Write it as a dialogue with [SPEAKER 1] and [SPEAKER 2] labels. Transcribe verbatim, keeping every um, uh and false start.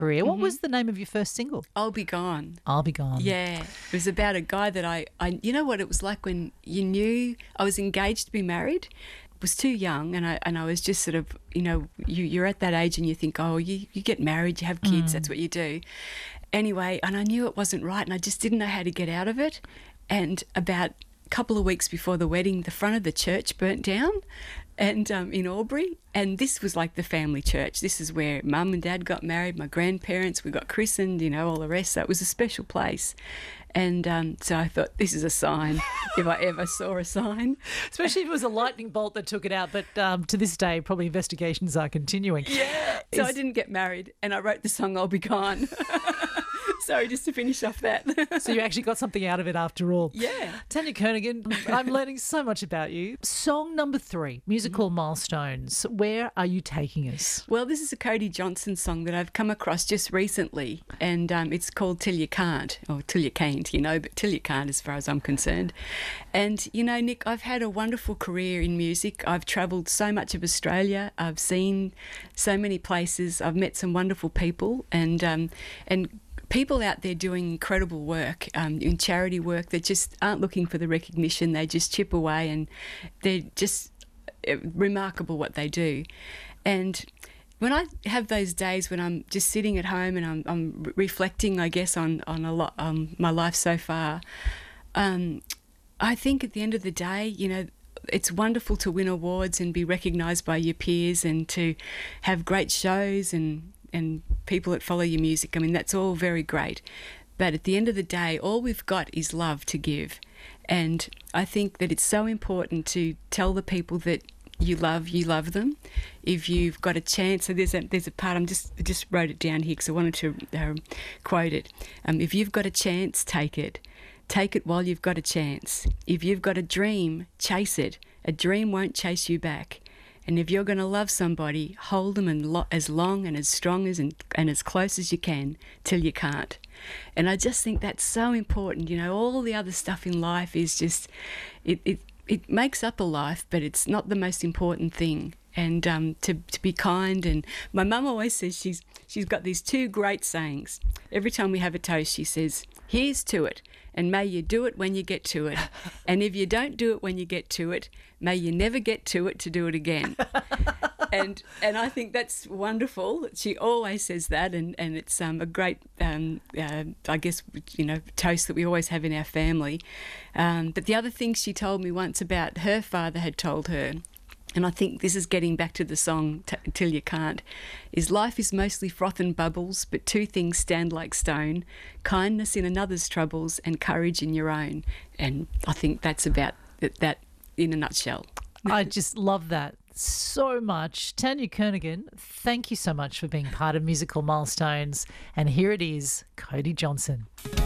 [SPEAKER 1] career. What mm-hmm. was the name of your first single?
[SPEAKER 2] I'll Be Gone.
[SPEAKER 1] I'll Be Gone.
[SPEAKER 2] Yeah. It was about a guy that I, I you know what it was like when you knew I was engaged to be married. Was too young, and I and I was just sort of, you know, you, you're at that age and you think, oh, you, you get married, you have kids, mm. that's what you do. Anyway, and I knew it wasn't right, and I just didn't know how to get out of it. And about a couple of weeks before the wedding, the front of the church burnt down, and um, in Albury, and this was like the family church. This is where mum and dad got married, my grandparents, we got christened, you know, all the rest. So it was a special place. And um, so I thought, this is a sign, if I ever saw a sign.
[SPEAKER 1] Especially if it was a lightning bolt that took it out. But um, to this day, probably investigations are continuing.
[SPEAKER 2] Yeah. So is... I didn't get married, and I wrote the song I'll Be Gone. Sorry, just to finish off that.
[SPEAKER 1] So you actually got something out of it after all.
[SPEAKER 2] Yeah.
[SPEAKER 1] Tanya Kernaghan, I'm learning so much about you. Song number three, musical mm-hmm. milestones. Where are you taking us?
[SPEAKER 2] Well, this is a Cody Johnson song that I've come across just recently, and um, it's called Till You Can't, or Till You Can't, you know, but Till You Can't as far as I'm concerned. And, you know, Nick, I've had a wonderful career in music. I've travelled so much of Australia. I've seen so many places. I've met some wonderful people, and um, and people out there doing incredible work, um, in charity work, that just aren't looking for the recognition. They just chip away, and they're just remarkable what they do. And when I have those days when I'm just sitting at home and I'm, I'm reflecting, I guess, on, on a lot, on my life so far, um, I think at the end of the day, you know, it's wonderful to win awards and be recognised by your peers, and to have great shows and and people that follow your music. I mean, that's all very great. But at the end of the day, all we've got is love to give. And I think that it's so important to tell the people that you love, you love them. If you've got a chance, so there's a, there's a part, I'm just, I just wrote it down here because I wanted to uh, quote it. Um, if you've got a chance, take it. Take it while you've got a chance. If you've got a dream, chase it. A dream won't chase you back. And if you're going to love somebody, hold them and lo- as long and as strong as and, and as close as you can till you can't. And I just think that's so important. You know, all the other stuff in life is just, it it, it makes up a life, but it's not the most important thing. And um, to to be kind. And my mum always says she's she's got these two great sayings. Every time we have a toast, she says, here's to it, and may you do it when you get to it. And if you don't do it when you get to it, may you never get to it to do it again. and and I think that's wonderful. She always says that, and, and it's um, a great, um, uh, I guess, you know, toast that we always have in our family. Um, but the other thing she told me once about her father had told her, and I think this is getting back to the song T- Till You Can't, is life is mostly froth and bubbles, but two things stand like stone, kindness in another's troubles and courage in your own. And I think that's about that, that in a nutshell.
[SPEAKER 1] I just love that so much. Tanya Kernaghan, thank you so much for being part of Musical Milestones. And here it is, Cody Johnson.